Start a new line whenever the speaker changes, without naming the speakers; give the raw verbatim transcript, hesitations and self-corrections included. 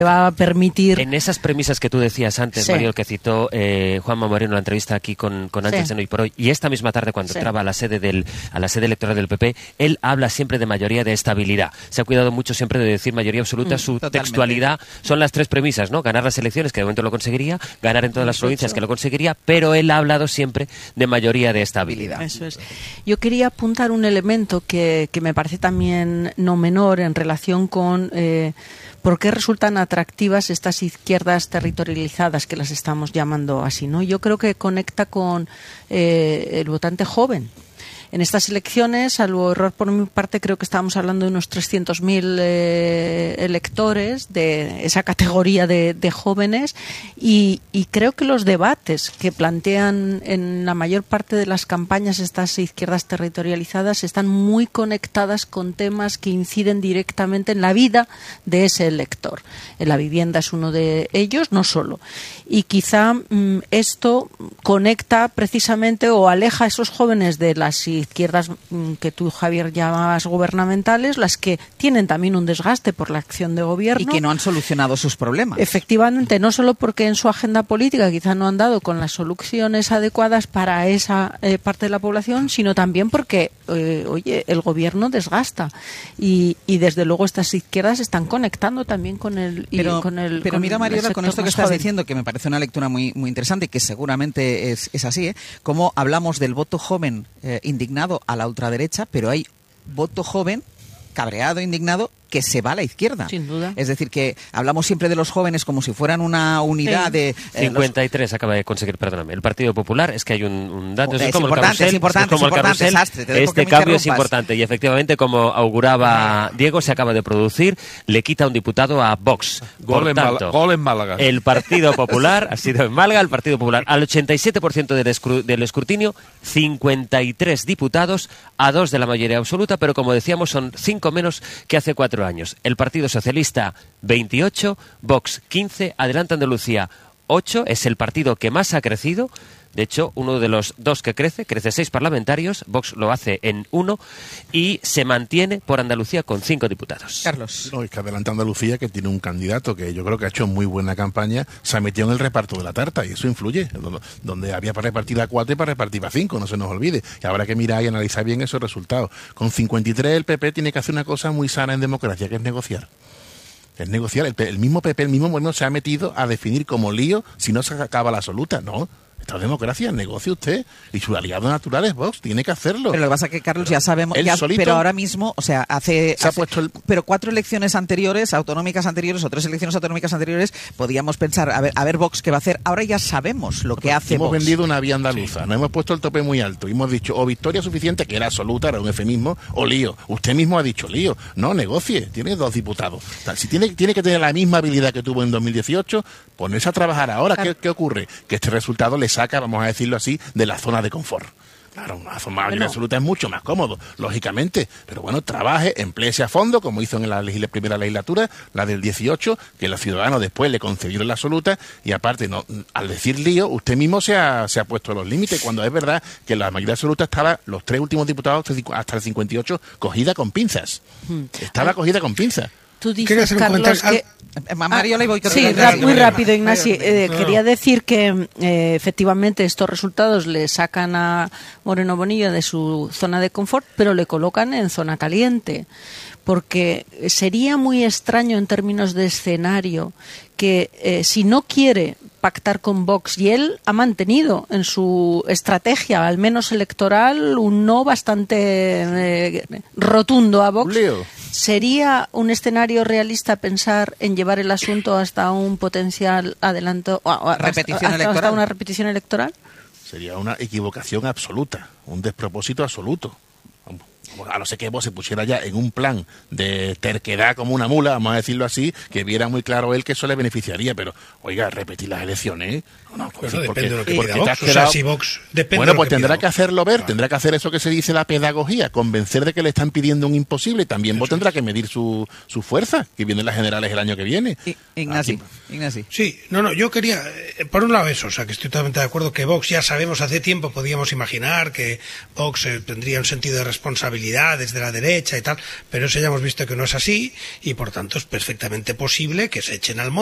va a permitir...
En esas premisas que tú decías antes, sí. Mario, que citó eh, Juanma Moreno en la entrevista aquí con, con Ángel sí. Seno y por hoy, y esta misma tarde cuando sí. entraba a la sede del a la sede electoral del P P, él habla siempre de mayoría de estabilidad. Se ha cuidado mucho siempre de decir mayoría absoluta. Mm, Su totalmente. Textualidad son las tres premisas, ¿no? Ganar las elecciones, que de momento lo conseguiría, ganar en todas las provincias, que lo conseguiría, pero él ha hablado siempre de mayoría de estabilidad.
Eso es. Yo quería apuntar un elemento que, que me parece también no menor en relación con... Eh, ¿Por qué resultan atractivas estas izquierdas territorializadas, que las estamos llamando así, ¿no? Yo creo que conecta con eh, el votante joven. En estas elecciones, salvo error por mi parte, creo que estábamos hablando de unos trescientos mil eh, electores de esa categoría de, de jóvenes y, y creo que los debates que plantean en la mayor parte de las campañas estas izquierdas territorializadas están muy conectadas con temas que inciden directamente en la vida de ese elector. En la vivienda es uno de ellos, no solo. Y quizá mmm, esto conecta precisamente o aleja a esos jóvenes de las izquierdas que tú, Javier, llamabas gubernamentales, las que tienen también un desgaste por la acción de gobierno.
Y que no han solucionado sus problemas.
Efectivamente, no solo porque en su agenda política quizá no han dado con las soluciones adecuadas para esa eh, parte de la población, sino también porque, eh, oye, el gobierno desgasta. Y, y desde luego estas izquierdas están conectando también con el y
Pero,
con el
pero
con
mira, Mariola, con esto que estás
joven.
diciendo, que me parece una lectura muy, muy interesante y que seguramente es, es así, ¿eh? Como hablamos del voto joven eh, indignado a la ultraderecha, pero hay voto joven, cabreado, indignado, que se va a la izquierda.
Sin duda.
Es decir, que hablamos siempre de los jóvenes como si fueran una unidad sí. de... Eh,
cincuenta y tres los... acaba de conseguir, perdóname, el Partido Popular, es que hay un, un dato,
es,
es,
es
como
importante,
el carrusel,
es importante,
es como
es importante,
el carrusel,
desastre,
este cambio es importante y efectivamente, como auguraba Diego, se acaba de producir, le quita un diputado a Vox.
Gol, en, tanto, Mal- gol en Málaga.
El Partido Popular, ha sido en Málaga, el Partido Popular, al ochenta y siete por ciento del, escru- del escrutinio, cincuenta y tres diputados, a dos de la mayoría absoluta, pero como decíamos, son cinco menos que hace cuatro años. El Partido Socialista, veintiocho, Vox, quince, Adelante Andalucía, ocho, es el partido que más ha crecido. De hecho, uno de los dos que crece, crece seis parlamentarios, Vox lo hace en uno y se mantiene por Andalucía con cinco diputados.
Carlos.
No, es que Adelante Andalucía, que tiene un candidato que yo creo que ha hecho muy buena campaña, se ha metido en el reparto de la tarta y eso influye. Donde había para repartir a cuatro y para repartir a cinco, no se nos olvide. Y habrá que mirar y analizar bien esos resultados. Con cincuenta y tres el P P tiene que hacer una cosa muy sana en democracia, que es negociar. Es negociar. El, el mismo P P, el mismo Moreno se ha metido a definir como lío si no se acaba la absoluta. No. Esta democracia, negocie usted y su aliado natural es Vox, tiene que hacerlo.
Pero lo que pasa es que, Carlos, ya sabemos, ya, pero ahora mismo, o sea, hace,
se ha
hace
puesto el...
pero cuatro elecciones anteriores, autonómicas anteriores, o tres elecciones autonómicas anteriores, podíamos pensar, a ver, a ver Vox qué va a hacer. Ahora ya sabemos lo que
no,
hace
hemos
Vox.
Hemos vendido una vía andaluza, sí. Nos hemos puesto el tope muy alto y hemos dicho o victoria suficiente, que era absoluta, era un eufemismo, o lío. Usted mismo ha dicho lío. No, negocie, tiene dos diputados. O sea, si tiene, tiene que tener la misma habilidad que tuvo en dos mil dieciocho, ponerse a trabajar ahora. ¿Qué, ¿Qué ocurre? Que este resultado le saca, vamos a decirlo así, de la zona de confort. Claro, una zona mayoría absoluta es mucho más cómodo, lógicamente, pero bueno, trabaje, empléese a fondo, como hizo en la legis- primera legislatura, la del dieciocho, que los ciudadanos después le concedieron la absoluta, y aparte, no, al decir lío, usted mismo se ha, se ha puesto los límites, cuando es verdad que la mayoría absoluta estaba, los tres últimos diputados hasta el cincuenta y ocho, cogida con pinzas. Hmm. Estaba cogida con pinzas.
Tú dices, Carlos, que...
Mario, le voy a
sí, ra- muy rápido, Ignacio. Eh, no. Quería decir que eh, efectivamente estos resultados le sacan a Moreno Bonilla de su zona de confort, pero le colocan en zona caliente. Porque sería muy extraño en términos de escenario que eh, si no quiere pactar con Vox, y él ha mantenido en su estrategia, al menos electoral, un no bastante eh, rotundo a Vox,
Leo.
¿sería un escenario realista pensar en llevar el asunto hasta un potencial adelanto, o
repetición
hasta, hasta una repetición electoral?
Sería una equivocación absoluta, un despropósito absoluto. A no ser que Vox se pusiera ya en un plan de terquedad como una mula, vamos a decirlo así, que viera muy claro él que eso le beneficiaría, pero, oiga, repetir las elecciones...
No, pues
bueno,
depende de lo que
porque
pida Vox.
quedado...
O sea, si Vox... Depende
bueno,
de lo
pues
que
tendrá
pida
que hacerlo ver, claro. Tendrá que hacer eso que se dice la pedagogía, convencer de que le están pidiendo un imposible, también Vox tendrá que medir su, su fuerza, que vienen las generales el año que viene.
Ignacio, Ignacio.
Sí, no, no, yo quería, eh, por un lado eso, o sea, que estoy totalmente de acuerdo que Vox, ya sabemos, hace tiempo podíamos imaginar que Vox eh, tendría un sentido de responsabilidad gobernabilidad desde la derecha y tal, pero eso ya hemos visto que no es así y por tanto es perfectamente posible que se echen al monte